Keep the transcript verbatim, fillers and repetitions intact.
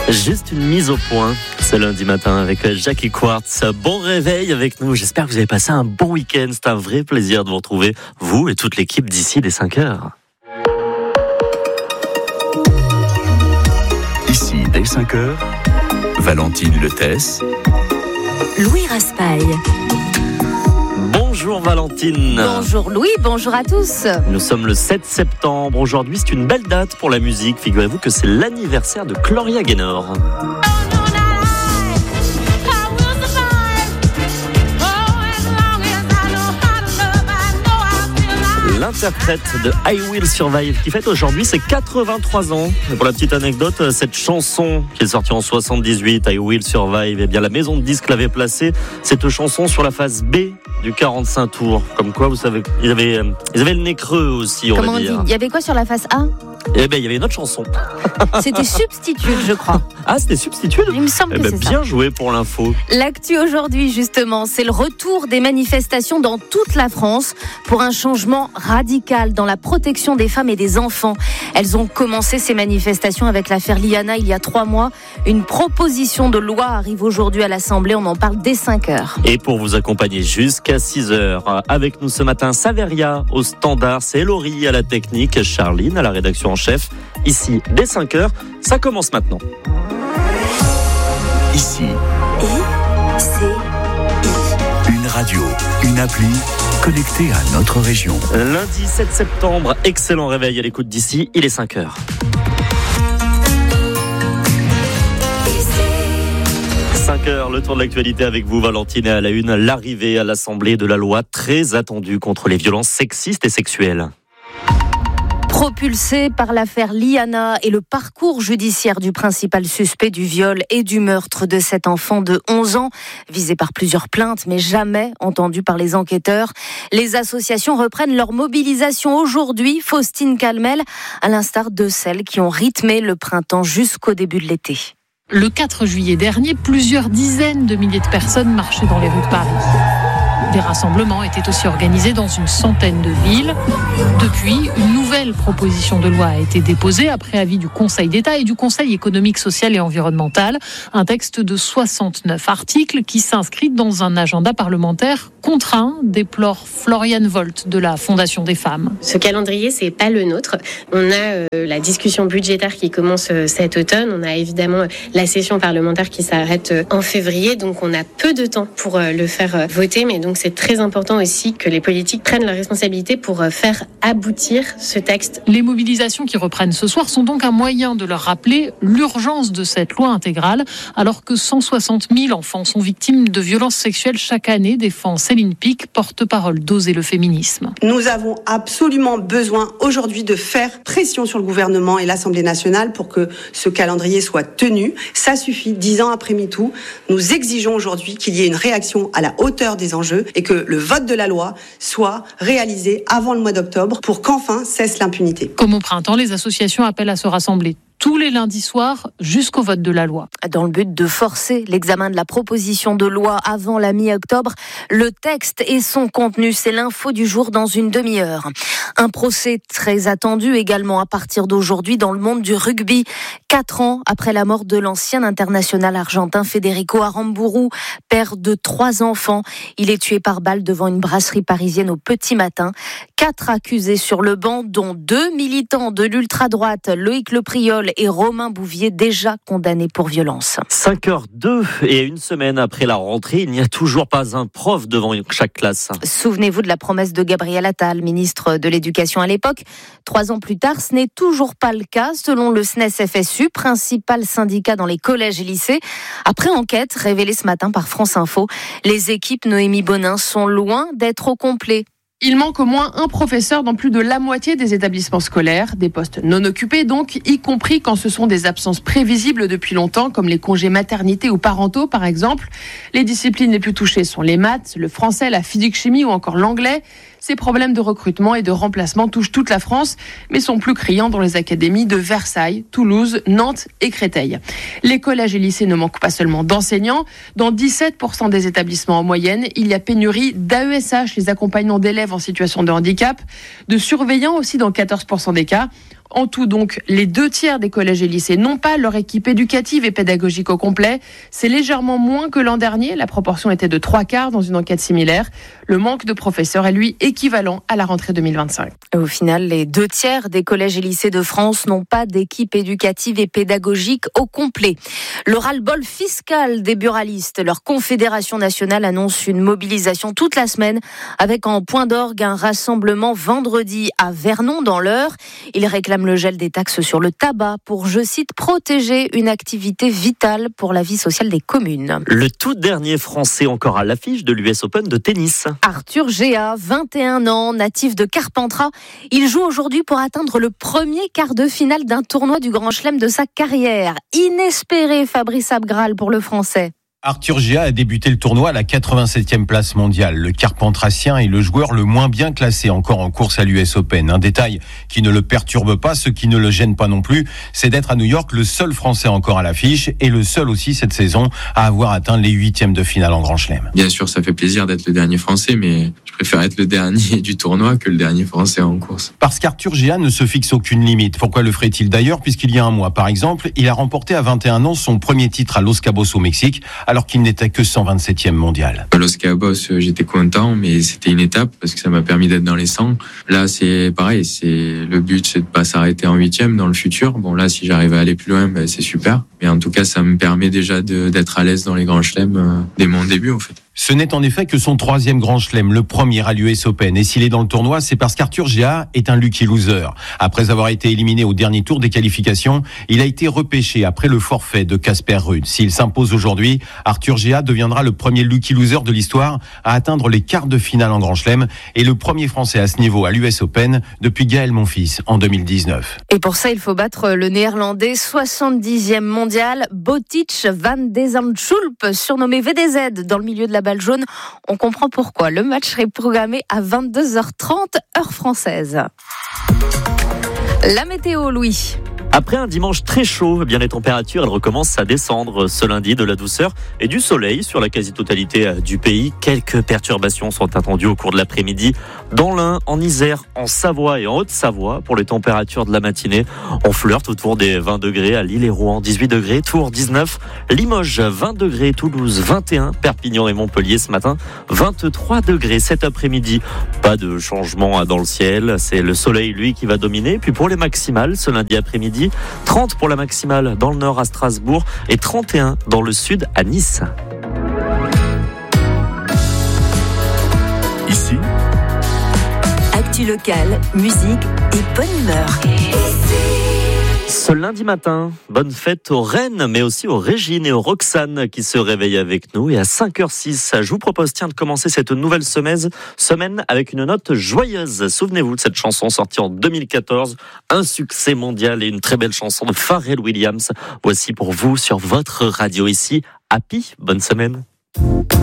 Juste une mise au point ce lundi matin avec Jackie Quartz. Bon réveil avec nous. J'espère que vous avez passé un bon week-end. C'est un vrai plaisir de vous retrouver, vous et toute l'équipe d'ici dès cinq heures. Ici dès cinq heures, Valentine Letès, Louis Raspail. Bonjour Valentine. Bonjour Louis, bonjour à tous. Nous sommes le sept septembre. Aujourd'hui, c'est une belle date pour la musique. Figurez-vous que c'est l'anniversaire de Gloria Gaynor. L'interprète de I Will Survive qui fête aujourd'hui ses quatre-vingt-trois ans. Et pour la petite anecdote, cette chanson qui est sortie en soixante-dix-huit, I Will Survive, eh bien la maison de disques l'avait placée, cette chanson, sur la face B du quarante-cinq tours. Comme quoi, vous savez, ils avaient, ils avaient le nez creux aussi, on Comment va on dire. dit ? Il y avait quoi sur la face A ? Eh bien, il y avait une autre chanson. C'était Substitute, je crois. Ah, c'était Substitute ? Il me semble Eh que ben, c'est ça. bien joué pour l'info. L'actu aujourd'hui, justement, c'est le retour des manifestations dans toute la France pour un changement radical dans la protection des femmes et des enfants. Elles ont commencé ces manifestations avec l'affaire Liana il y a trois mois. Une proposition de loi arrive aujourd'hui à l'Assemblée. On en parle dès cinq heures. Et pour vous accompagner jusqu'à six heures, avec nous ce matin, Saveria au standard, c'est Laurie à la technique, Charline à la rédaction en chef. Ici, dès cinq heures, ça commence maintenant. ici, I, C, I. une radio, une appli connectée à notre région. Lundi sept septembre, excellent réveil à l'écoute d'ici, il est cinq heures. cinq heures, le tour de l'actualité avec vous, Valentine, et à la une, l'arrivée à l'Assemblée de la loi très attendue contre les violences sexistes et sexuelles. Propulsé par l'affaire Liana et le parcours judiciaire du principal suspect du viol et du meurtre de cet enfant de onze ans, visé par plusieurs plaintes mais jamais entendu par les enquêteurs, les associations reprennent leur mobilisation aujourd'hui. Faustine Calmel, à l'instar de celles qui ont rythmé le printemps jusqu'au début de l'été. Le quatre juillet dernier, plusieurs dizaines de milliers de personnes marchaient dans les rues de Paris. Des rassemblements étaient aussi organisés dans une centaine de villes. Depuis, une nouvelle proposition de loi a été déposée après avis du Conseil d'État et du Conseil économique, social et environnemental. Un texte de soixante-neuf articles qui s'inscrit dans un agenda parlementaire contraint, déplore Floriane Volt de la Fondation des femmes. Ce calendrier, c'est pas le nôtre. On a euh, la discussion budgétaire qui commence euh, cet automne. On a évidemment euh, la session parlementaire qui s'arrête euh, en février. Donc on a peu de temps pour euh, le faire euh, voter. Mais donc c'est très important aussi que les politiques prennent leurs responsabilités pour euh, faire aboutir ce texte. Les mobilisations qui reprennent ce soir sont donc un moyen de leur rappeler l'urgence de cette loi intégrale, alors que cent soixante mille enfants sont victimes de violences sexuelles chaque année, défend Céline Pic, porte-parole d'Oser le féminisme. Nous avons absolument besoin aujourd'hui de faire pression sur le gouvernement et l'Assemblée nationale pour que ce calendrier soit tenu. Ça suffit, dix ans après MeToo. Nous exigeons aujourd'hui qu'il y ait une réaction à la hauteur des enjeux et que le vote de la loi soit réalisé avant le mois d'octobre pour qu'enfin cesse l'impunité. Comme au printemps, les associations appellent à se rassembler tous les lundis soirs jusqu'au vote de la loi. Dans le but de forcer l'examen de la proposition de loi avant la mi-octobre, le texte et son contenu, c'est l'info du jour dans une demi-heure. Un procès très attendu également à partir d'aujourd'hui dans le monde du rugby. Quatre ans après la mort de l'ancien international argentin Federico Aramburu, père de trois enfants. Il est tué par balle devant une brasserie parisienne au petit matin. Quatre accusés sur le banc, dont deux militants de l'ultra-droite, Loïc Lepriol et Romain Bouvier, déjà condamnés pour violence. cinq heures deux et une semaine après la rentrée, il n'y a toujours pas un prof devant chaque classe. Souvenez-vous de la promesse de Gabriel Attal, ministre de l'Éducation à l'époque. Trois ans plus tard, ce n'est toujours pas le cas, selon le S N E S F S U, principal syndicat dans les collèges et lycées. Après enquête révélée ce matin par France Info, les équipes Noémie Bonin sont loin d'être au complet. Il manque au moins un professeur dans plus de la moitié des établissements scolaires, des postes non occupés donc, y compris quand ce sont des absences prévisibles depuis longtemps, comme les congés maternité ou parentaux par exemple. Les disciplines les plus touchées sont les maths, le français, la physique-chimie ou encore l'anglais. Ces problèmes de recrutement et de remplacement touchent toute la France, mais sont plus criants dans les académies de Versailles, Toulouse, Nantes et Créteil. Les collèges et lycées ne manquent pas seulement d'enseignants. Dans dix-sept pour cent des établissements en moyenne, il y a pénurie d'A E S H, les accompagnants d'élèves en situation de handicap, de surveillants aussi dans quatorze pour cent des cas. En tout donc, les deux tiers des collèges et lycées n'ont pas leur équipe éducative et pédagogique au complet. C'est légèrement moins que l'an dernier. La proportion était de trois quarts dans une enquête similaire. Le manque de professeurs est lui équivalent à la rentrée deux mille vingt-cinq. Au final, les deux tiers des collèges et lycées de France n'ont pas d'équipe éducative et pédagogique au complet. Le ras-le-bol fiscal des buralistes. Leur confédération nationale annonce une mobilisation toute la semaine avec en point d'orgue un rassemblement vendredi à Vernon dans l'Eure. Ils réclament le gel des taxes sur le tabac pour, je cite, protéger une activité vitale pour la vie sociale des communes. Le tout dernier Français encore à l'affiche de l'U S Open de tennis. Arthur Géa, vingt et un ans, natif de Carpentras. Il joue aujourd'hui pour atteindre le premier quart de finale d'un tournoi du Grand Chelem de sa carrière. Inespéré, Fabrice Abgral pour le Français. Arthur Géa a débuté le tournoi à la quatre-vingt-septième place mondiale. Le Carpentracien est le joueur le moins bien classé encore en course à l'U S Open. Un détail qui ne le perturbe pas, ce qui ne le gêne pas non plus, c'est d'être à New York le seul Français encore à l'affiche et le seul aussi cette saison à avoir atteint les huitièmes de finale en Grand Chelem. Bien sûr, ça fait plaisir d'être le dernier Français, mais je préfère être le dernier du tournoi que le dernier Français en course. Parce qu'Arthur Géa ne se fixe aucune limite. Pourquoi le ferait-il d'ailleurs? Puisqu'il y a un mois, par exemple, il a remporté à vingt et un ans son premier titre à Los Cabos au Mexique, alors qu'il n'était que cent vingt-septième mondial. À Los Cabos, j'étais content, mais c'était une étape parce que ça m'a permis d'être dans les cent. Là, c'est pareil, c'est le but, c'est de pas s'arrêter en huitième dans le futur. Bon, là, si j'arrive à aller plus loin, ben, c'est super. Mais en tout cas, ça me permet déjà de, d'être à l'aise dans les grands chelems euh, dès mon début, en fait. Ce n'est en effet que son troisième grand chelem, le premier à l'U S Open. Et s'il est dans le tournoi, c'est parce qu'Arthur Géa est un lucky loser. Après avoir été éliminé au dernier tour des qualifications, il a été repêché après le forfait de Casper Ruud. S'il s'impose aujourd'hui, Arthur Géa deviendra le premier lucky loser de l'histoire à atteindre les quarts de finale en grand chelem et le premier Français à ce niveau à l'U S Open depuis Gaël Monfils en deux mille dix-neuf. Et pour ça, il faut battre le Néerlandais soixante-dixième mondial, Botic van de Zandschulp, surnommé V D Z dans le milieu de la balle jaune. On comprend pourquoi. Le match est programmé à vingt-deux heures trente, heure française. La météo, Louis. Après un dimanche très chaud, eh bien les températures elles recommencent à descendre ce lundi, de la douceur et du soleil sur la quasi-totalité du pays. Quelques perturbations sont attendues au cours de l'après-midi dans l'Ain, en Isère, en Savoie et en Haute-Savoie pour les températures de la matinée. On flirte autour des vingt degrés à Lille et Rouen, dix-huit degrés, Tours dix-neuf, Limoges vingt degrés, Toulouse vingt et un, Perpignan et Montpellier ce matin vingt-trois degrés. Cet après-midi, pas de changement dans le ciel, c'est le soleil lui qui va dominer. Puis pour les maximales, ce lundi après-midi, trente pour la maximale dans le nord à Strasbourg et trente et un dans le sud à Nice. Ici, actu locale, musique et bonne humeur. Ce lundi matin, bonne fête aux Reines, mais aussi aux Régines et aux Roxane qui se réveillent avec nous. Et à cinq heures six, je vous propose tiens, de commencer cette nouvelle semaine, semaine avec une note joyeuse. Souvenez-vous de cette chanson sortie en deux mille quatorze, un succès mondial et une très belle chanson de Pharrell Williams. Voici pour vous sur votre radio ici, Happy, bonne semaine.